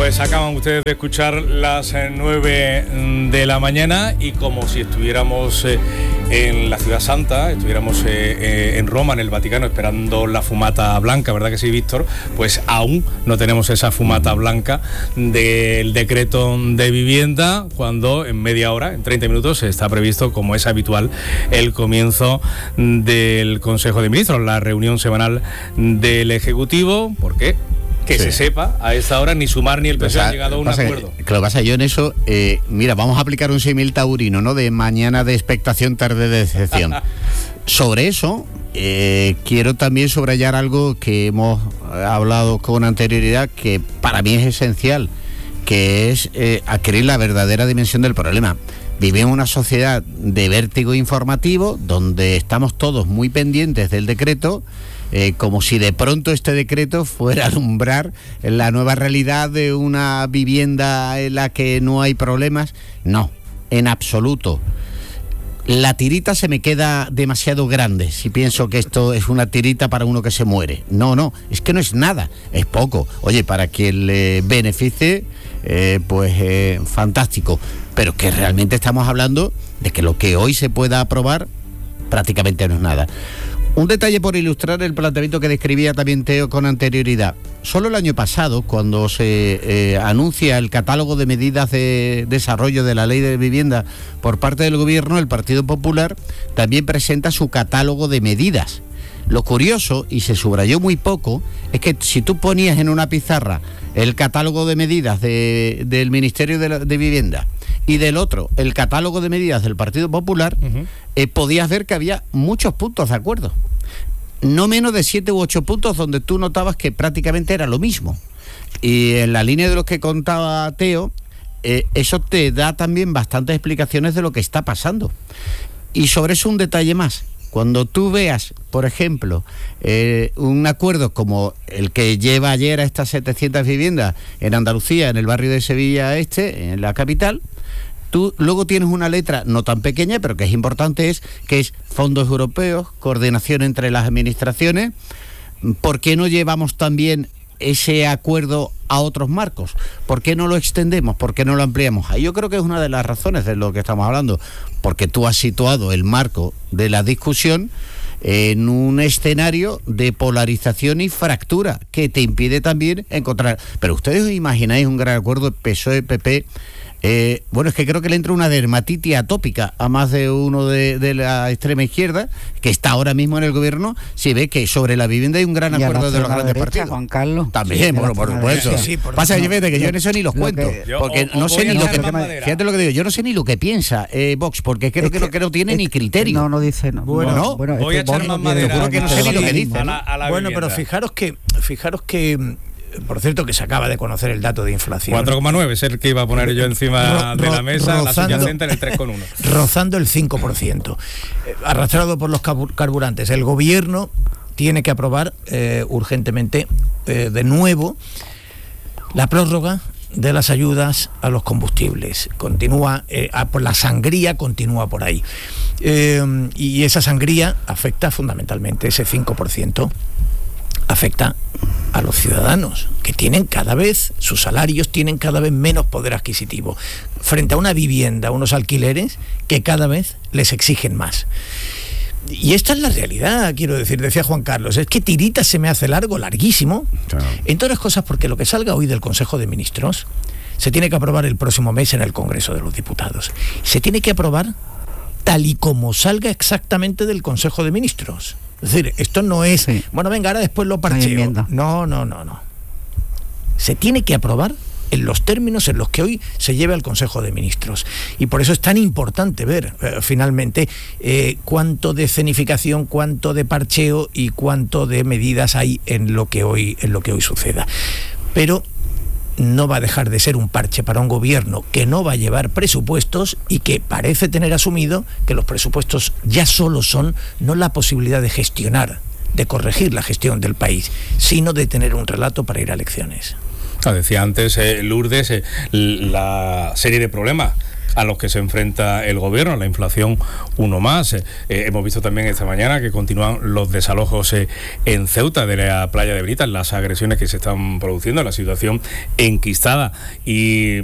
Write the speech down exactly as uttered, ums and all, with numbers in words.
Pues acaban ustedes de escuchar las nueve de la mañana y como si estuviéramos eh, en la Ciudad Santa, estuviéramos eh, eh, en Roma, en el Vaticano, esperando la fumata blanca, ¿verdad que sí, Víctor? Pues aún no tenemos esa fumata blanca del decreto de vivienda, cuando en media hora, en treinta minutos, está previsto, como es habitual, el comienzo del Consejo de Ministros, la reunión semanal del Ejecutivo. ¿Por qué? Que sí. Se sepa, a esta hora ni Sumar ni el P S O E han llegado a un acuerdo. Que, lo que pasa yo en eso, eh, mira, vamos a aplicar un símil taurino, ¿no? De mañana de expectación, tarde de decepción. Sobre eso, eh, quiero también subrayar algo que hemos hablado con anterioridad, que para mí es esencial, que es eh, adquirir la verdadera dimensión del problema. Vivimos en una sociedad de vértigo informativo, donde estamos todos muy pendientes del decreto, Eh, como si de pronto este decreto fuera a alumbrar la nueva realidad de una vivienda en la que no hay problemas. No, en absoluto. La tirita se me queda demasiado grande si pienso que esto es una tirita para uno que se muere. No, no, es que no es nada, es poco. Oye, para quien le beneficie, eh, pues eh, fantástico. Pero que realmente estamos hablando de que lo que hoy se pueda aprobar prácticamente no es nada. Un detalle por ilustrar el planteamiento que describía también Teo con anterioridad. Solo el año pasado, cuando se eh, anuncia el catálogo de medidas de desarrollo de la ley de vivienda por parte del gobierno, el Partido Popular también presenta su catálogo de medidas. Lo curioso, y se subrayó muy poco, es que si tú ponías en una pizarra el catálogo de medidas de, del Ministerio de, la, de Vivienda y del otro el catálogo de medidas del Partido Popular, uh-huh. eh, podías ver que había muchos puntos de acuerdo. No menos de siete u ocho puntos donde tú notabas que prácticamente era lo mismo. Y en la línea de lo que contaba Teo, eh, eso te da también bastantes explicaciones de lo que está pasando. Y sobre eso un detalle más. Cuando tú veas, por ejemplo, eh, un acuerdo como el que lleva ayer a estas setecientas viviendas en Andalucía, en el barrio de Sevilla Este, en la capital, tú luego tienes una letra no tan pequeña, pero que es importante, es que es fondos europeos, coordinación entre las administraciones. ¿Por qué no llevamos también ese acuerdo a otros marcos? ¿Por qué no lo extendemos? ¿Por qué no lo ampliamos? Ahí yo creo que es una de las razones de lo que estamos hablando, porque tú has situado el marco de la discusión en un escenario de polarización y fractura que te impide también encontrar. Pero ustedes os imagináis un gran acuerdo P S O E, P P. Eh, bueno, es que creo que le entra una dermatitis atópica a más de uno de, de la extrema izquierda, que está ahora mismo en el gobierno, si ve que sobre la vivienda hay un gran acuerdo de los grandes derecha, partidos. Juan Carlos. También, sí, bueno, por supuesto. Sí, sí, por Pasa que, no, fíjate, que yo en eso ni los cuento. Que, porque yo, no sé ni lo que... Fíjate lo que digo, yo no sé ni lo que piensa eh, Vox, porque creo que, que, que no tiene ni criterio. No, no dice... No. Bueno, no, bueno voy a echar más madera. Te juro que no sé ni lo que dice. Bueno, pero fijaros que fijaros que... Por cierto, que se acaba de conocer el dato de inflación. cuatro coma nueve es el que iba a poner yo encima ro, ro, de la mesa, rozando, la subyacente en el tres coma uno. Rozando el cinco por ciento. Eh, arrastrado por los carburantes. El gobierno tiene que aprobar eh, urgentemente eh, de nuevo la prórroga de las ayudas a los combustibles. Continúa, eh, a, por la sangría continúa por ahí. Eh, y esa sangría afecta fundamentalmente, ese cinco por ciento, afecta a los ciudadanos, que tienen cada vez, sus salarios tienen cada vez menos poder adquisitivo, frente a una vivienda, unos alquileres que cada vez les exigen más. Y esta es la realidad, quiero decir, decía Juan Carlos, es que tirita se me hace largo, larguísimo, claro. Entre otras cosas porque lo que salga hoy del Consejo de Ministros se tiene que aprobar el próximo mes en el Congreso de los Diputados. Se tiene que aprobar tal y como salga exactamente del Consejo de Ministros. Es decir, esto no es, sí. bueno, venga, ahora después lo parcheo. No, no, no, no. Se tiene que aprobar en los términos en los que hoy se lleve al Consejo de Ministros. Y por eso es tan importante ver, eh, finalmente, eh, cuánto de escenificación, cuánto de parcheo y cuánto de medidas hay en lo que hoy, en lo que hoy suceda. Pero no va a dejar de ser un parche para un gobierno que no va a llevar presupuestos y que parece tener asumido que los presupuestos ya solo son no la posibilidad de gestionar, de corregir la gestión del país, sino de tener un relato para ir a elecciones. Ah, decía antes eh, Lourdes, eh, la serie de problemas a los que se enfrenta el gobierno, la inflación uno más. Eh, eh, hemos visto también esta mañana que continúan los desalojos eh, en Ceuta de la playa de Britas, las agresiones que se están produciendo, la situación enquistada y